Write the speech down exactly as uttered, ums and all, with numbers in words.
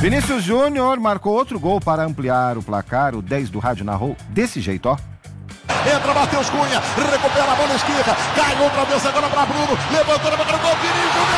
Vinícius Júnior marcou outro gol para ampliar o placar. O dez do rádio narrou desse jeito, ó. Entra Matheus Cunha, recupera a bola esquerda, cai outra vez agora para Bruno, levantou, agora o gol, Vinícius.